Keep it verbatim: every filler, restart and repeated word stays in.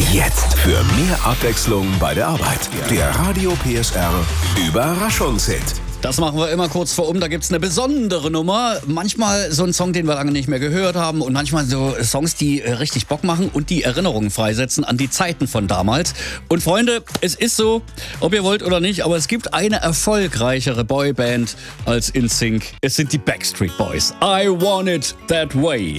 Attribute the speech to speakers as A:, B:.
A: Jetzt für mehr Abwechslung bei der Arbeit. Der Radio P S R Überraschungshit.
B: Das machen wir immer kurz vor um, da gibt's eine besondere Nummer. Manchmal so ein Song, den wir lange nicht mehr gehört haben und manchmal so Songs, die richtig Bock machen und die Erinnerungen freisetzen an die Zeiten von damals. Und Freunde, es ist so, ob ihr wollt oder nicht, aber es gibt eine erfolgreichere Boyband als N Sync. Es sind die Backstreet Boys. I Want It That Way.